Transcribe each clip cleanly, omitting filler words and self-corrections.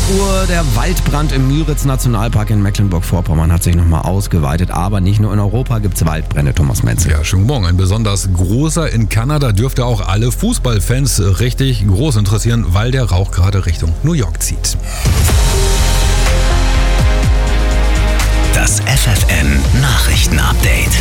Uhr. Der Waldbrand im Müritz-Nationalpark in Mecklenburg-Vorpommern hat sich nochmal ausgeweitet. Aber nicht nur in Europa gibt es Waldbrände, Thomas Menzel. Ja, schönen Morgen. Ein besonders großer in Kanada dürfte auch alle Fußballfans richtig groß interessieren, weil der Rauch gerade Richtung New York zieht. Das FFN-Nachrichten-Update.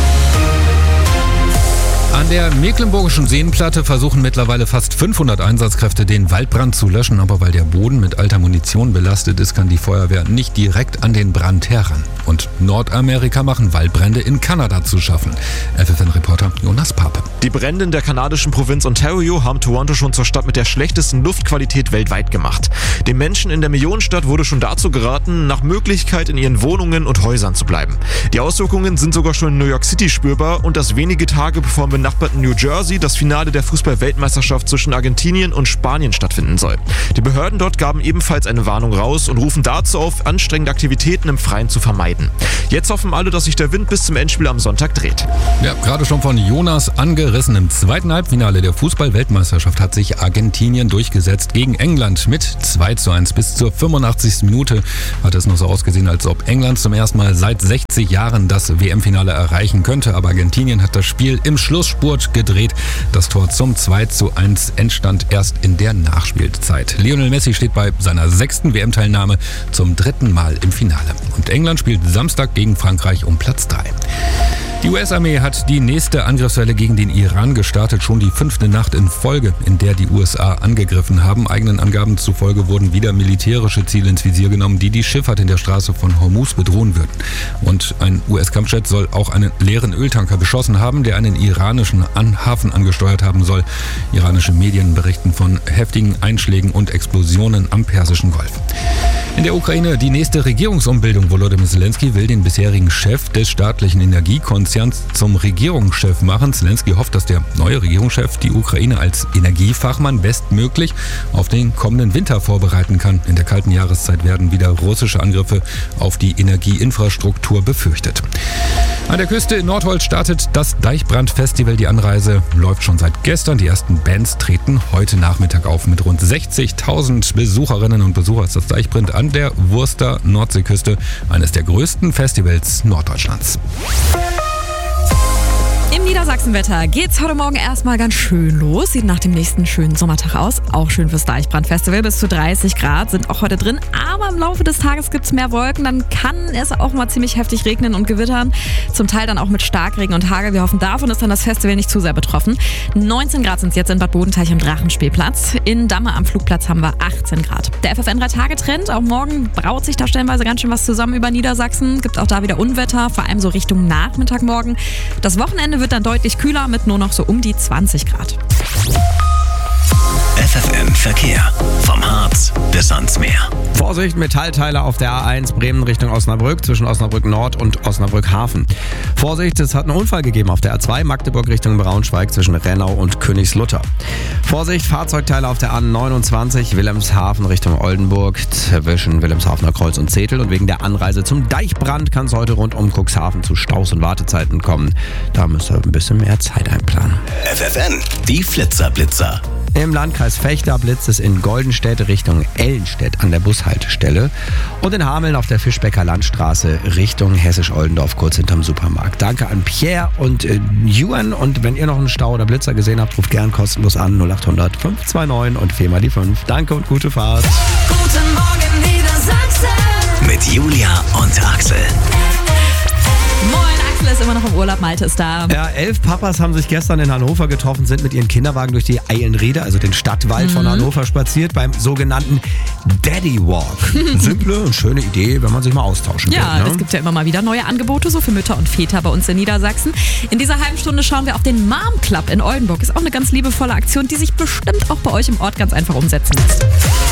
An der Mecklenburgischen Seenplatte versuchen mittlerweile fast 500 Einsatzkräfte, den Waldbrand zu löschen. Aber weil der Boden mit alter Munition belastet ist, kann die Feuerwehr nicht direkt an den Brand heran. Und Nordamerika machen Waldbrände in Kanada zu schaffen. FFN-Reporter Jonas Pape. Die Brände in der kanadischen Provinz Ontario haben Toronto schon zur Stadt mit der schlechtesten Luftqualität weltweit gemacht. Den Menschen in der Millionenstadt wurde schon dazu geraten, nach Möglichkeit in ihren Wohnungen und Häusern zu bleiben. Die Auswirkungen sind sogar schon in New York City spürbar und das wenige Tage bevor im benachbarten New Jersey das Finale der Fußball-Weltmeisterschaft zwischen Argentinien und Spanien stattfinden soll. Die Behörden dort gaben ebenfalls eine Warnung raus und rufen dazu auf, anstrengende Aktivitäten im Freien zu vermeiden. Jetzt hoffen alle, dass sich der Wind bis zum Endspiel am Sonntag dreht. Ja, gerade schon von Jonas angerissen. Im zweiten Halbfinale der Fußball-Weltmeisterschaft hat sich Argentinien durchgesetzt gegen England mit 2:1. Bis zur 85. Minute hat es noch so ausgesehen, als ob England zum ersten Mal seit 60 Jahren das WM-Finale erreichen könnte. Aber Argentinien hat das Spiel im Schlussspurt gedreht. Das Tor zum 2:1 entstand erst in der Nachspielzeit. Lionel Messi steht bei seiner 6. WM-Teilnahme zum 3. Mal im Finale. Und England spielt Samstag gegen Frankreich um Platz 3. Die US-Armee hat die nächste Angriffswelle gegen den Iran gestartet, schon die 5. Nacht in Folge, in der die USA angegriffen haben. Eigenen Angaben zufolge wurden wieder militärische Ziele ins Visier genommen, die die Schifffahrt in der Straße von Hormuz bedrohen würden. Und ein US-Kampfjet soll auch einen leeren Öltanker beschossen haben, der einen iranischen Hafen angesteuert haben soll. Iranische Medien berichten von heftigen Einschlägen und Explosionen am Persischen Golf. In der Ukraine die nächste Regierungsumbildung. Volodymyr Zelensky will den bisherigen Chef des staatlichen Energiekonzerns zum Regierungschef machen. Zelensky hofft, dass der neue Regierungschef die Ukraine als Energiefachmann bestmöglich auf den kommenden Winter vorbereiten kann. In der kalten Jahreszeit werden wieder russische Angriffe auf die Energieinfrastruktur befürchtet. An der Küste in Nordholz startet das Deichbrand-Festival. Die Anreise läuft schon seit gestern. Die ersten Bands treten heute Nachmittag auf. Mit rund 60.000 Besucherinnen und Besuchern ist das Deichbrand an der Wurster Nordseeküste eines der größten Festivals Norddeutschlands. Im Niedersachsenwetter geht's heute Morgen erstmal ganz schön los. Sieht nach dem nächsten schönen Sommertag aus. Auch schön fürs Deichbrand-Festival. Bis zu 30 Grad sind auch heute drin. Aber im Laufe des Tages gibt's mehr Wolken. Dann kann es auch mal ziemlich heftig regnen und gewittern. Zum Teil dann auch mit Starkregen und Hagel. Wir hoffen, davon ist dann das Festival nicht zu sehr betroffen. 19 Grad sind es jetzt in Bad Bodenteich am Drachenspielplatz. In Damme am Flugplatz haben wir 18 Grad. Der FFN 3-Tage-Trend. Auch morgen braut sich da stellenweise ganz schön was zusammen über Niedersachsen. Gibt auch da wieder Unwetter, vor allem so Richtung Nachmittag morgen. Das Wochenende wird dann deutlich kühler mit nur noch so um die 20 Grad. FFN Verkehr. Vom Harz bis ans Meer. Vorsicht, Metallteile auf der A1 Bremen Richtung Osnabrück zwischen Osnabrück Nord und Osnabrück Hafen. Vorsicht, es hat einen Unfall gegeben auf der A2 Magdeburg Richtung Braunschweig zwischen Rennau und Königslutter. Vorsicht, Fahrzeugteile auf der A29 Wilhelmshaven Richtung Oldenburg zwischen Wilhelmshavener Kreuz und Zetel. Und wegen der Anreise zum Deichbrand kann es heute rund um Cuxhaven zu Staus und Wartezeiten kommen. Da müsst ihr ein bisschen mehr Zeit einplanen. FFN, die Flitzer-Blitzer. Im Landkreis Vechta blitzt es in Goldenstedt Richtung Ellenstedt an der Bushaltestelle und in Hameln auf der Fischbecker Landstraße Richtung Hessisch-Oldendorf kurz hinterm Supermarkt. Danke an Pierre und Juan, und wenn ihr noch einen Stau oder Blitzer gesehen habt, ruft gern kostenlos an 0800 529 und 4 mal die 5. Danke und gute Fahrt. Guten Morgen Niedersachsen. Mit Julia und Axel. Moin, Axel ist immer noch im Urlaub, Malte ist da. Ja, 11 Papas haben sich gestern in Hannover getroffen, sind mit ihren Kinderwagen durch die Eilenriede, also den Stadtwald von Hannover, spaziert beim sogenannten Daddy Walk. Simple und schöne Idee, wenn man sich mal austauschen will. Ja, es gibt ja immer mal wieder neue Angebote, so für Mütter und Väter bei uns in Niedersachsen. In dieser halben Stunde schauen wir auf den Mom Club in Oldenburg. Ist auch eine ganz liebevolle Aktion, die sich bestimmt auch bei euch im Ort ganz einfach umsetzen lässt.